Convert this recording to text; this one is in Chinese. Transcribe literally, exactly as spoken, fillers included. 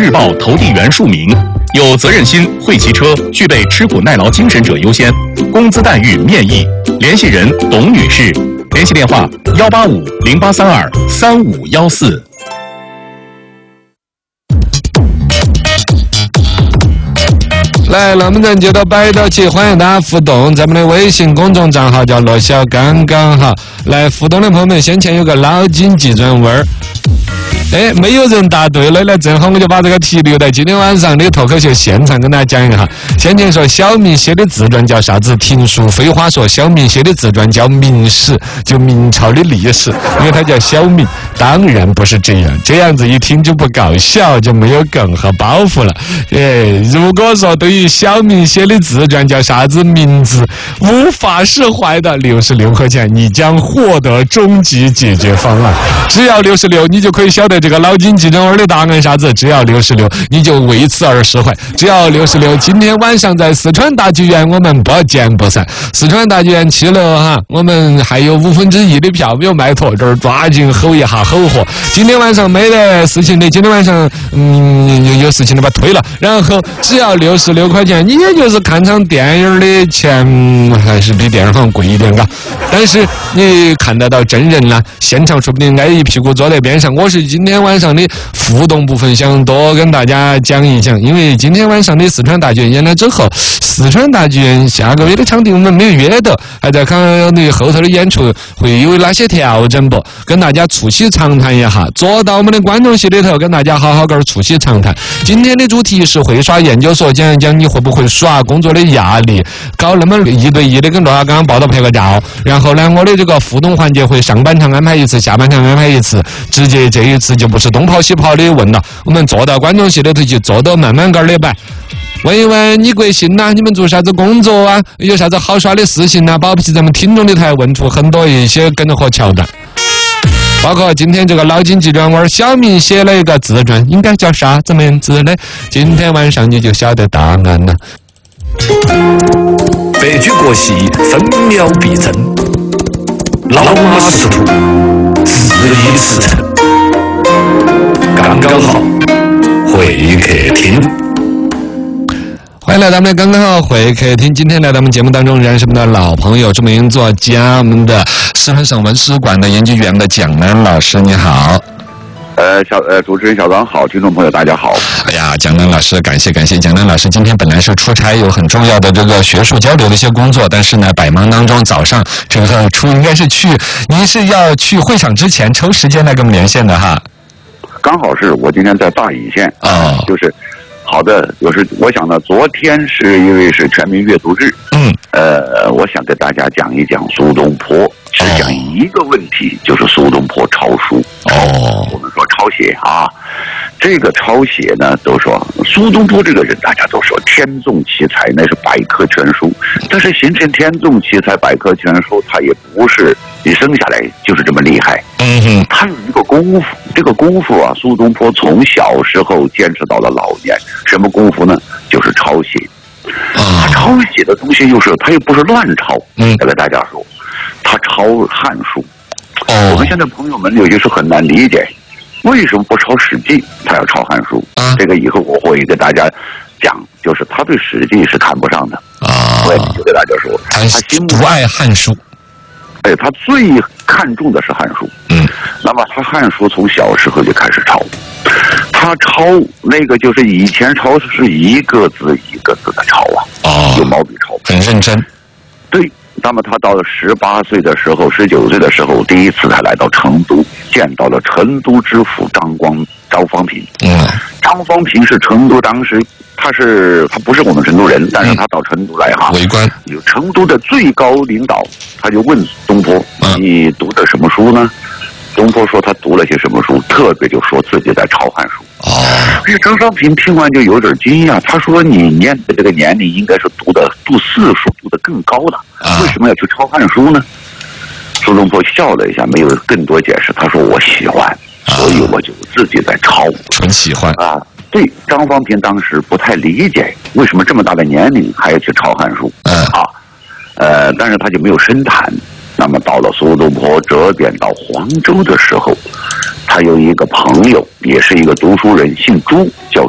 日报投递员数名，有责任心、会骑车、具备吃苦耐劳精神者优先，工资待遇面议。联系人董女士，联系电话幺八五零八三二三五幺四。 来，那么咱接着摆到起，欢迎大家互动，咱们的微信公众账号叫罗小刚刚哈。来互动的朋友们，先前有个脑筋急转弯儿。哎，没有人答对了，那正好我就把这个题留在今天晚上的脱口秀现场跟大家讲一下。先前说小明写的自传叫啥子？评书废话说小明写的自传叫明史，就明朝的历史，因为他叫小明。当然不是这样，这样子一听就不搞笑，就没有梗和包袱了。哎，如果说对于小明写的自传叫啥子名字无法释怀的，六十六块钱你将获得终极解决方案。只要六十六，你就可以晓得这个脑筋急转弯的答案啥子？只要六十六，你就为此而释怀。只要六十六，今天晚上在四川大剧院，我们不见不散。四川大剧院七楼哈，我们还有五分之一的票没有卖脱，这儿抓紧吼一下吼火。今天晚上没得事情的，今天晚上嗯有有事情的把它推了。然后只要六十六块钱，你也就是看场电影的钱，还是比电影好像贵一点嘎。但是你看得到真人啦，现场说不定挨一屁股坐在边上。我是今天晚上的互动部分想多跟大家讲一讲，因为今天晚上的四川大剧院演了之后，四川大剧院下个月的场地我们没有约到，还在看你后头的演出会有哪些调整不，跟大家促膝长谈一下，坐到我们的观众席里头跟大家好好跟促膝长谈。今天的主题是会耍研究所，讲一讲你会不会耍，工作的压力，搞那么一对一的跟罗小刚报道拍个照。然后呢，我的这个互动环节会上半场安排一次，下半场安排一次，直接这一次就不是东跑西跑的问了，我们坐到观众席里头去，坐到慢慢杆的摆，问一问你贵姓呐？你们做啥子工作啊？有啥子好耍的事情啊？保不齐咱们听众里头问出很多一些梗和桥段。包括今天这个脑筋急转弯，小明写了一个自传，应该叫啥子名字呢？今天晚上你就晓得答案了。 白驹过隙，分秒必争。老马识途，四一驰骋。刚刚好，会客厅。 欢迎来到我们的刚刚好会客厅。今天来到我们节目当中，仍然是我们的老朋友，著名作家，我们的四川省文史馆的研究员的蒋楠老师，你好。 呃，小呃，主持人小张好，听众朋友大家好。 哎呀，蒋楠老师，感谢感谢。蒋楠老师今天本来是出差，有很重要的这个学术交流的一些工作，但是呢，百忙当中早上这个出应该是去，您是要去会场之前抽时间来跟我们连线的哈。 刚好是我今天在大邑县啊、哦， 就是。好的，就是我想呢，昨天是因为是全民阅读日， 嗯， 呃，我想给大家讲一讲苏东坡，只讲一个问题，哦、就是苏东坡抄书。 哦， 我们说抄写啊，这个抄写呢，都说苏东坡这个人，大家都说天纵奇才，那是百科全书。但是形成天纵奇才、百科全书，他也不是你生下来就是这么厉害。 嗯哼， 他有一个功夫，这个功夫啊，苏东坡从小时候坚持到了老年。什么功夫呢？就是抄写。他抄写的东西又是他又不是乱抄。嗯，再跟大家说，他抄《汉书》。哦，我们现在朋友们有些时候很难理解，为什么不抄《史记》，他要抄《汉书》？啊，这个以后我会给大家讲，就是他对《史记》是谈不上的。啊，我就给大家说， 他心不爱《汉书》。 对，他最看重的是《汉书》。嗯，那么他《汉书》从小时候就开始抄。他抄那个就是以前抄是一个字一个字的抄啊，哦，有毛笔抄， 很认真。 对，那么他到了十八岁的时候，十九岁的时候，第一次他来到成都，见到了成都知府张光张方平。嗯，张方平是成都当时他是他不是我们成都人，但是他到成都来哈， 围观有成都的最高领导，他就问东坡：“嗯、你读的什么书呢？”东坡说他读了些什么书，特别就说自己在抄《汉书》。哦，而且张方平听完就有点惊讶，他说：“你念的这个年龄应该是读的读四书读得更高了，为什么要去抄《汉书》呢？”苏东坡笑了一下，没有更多解释。他说：“我喜欢，所以我就自己在抄。” 纯喜欢啊！对，张方平当时不太理解，为什么这么大的年龄还要去抄《汉书》？嗯啊，呃，但是他就没有深谈。那么到了苏东坡折贬到黄州的时候，他有一个朋友，也是一个读书人，姓朱，叫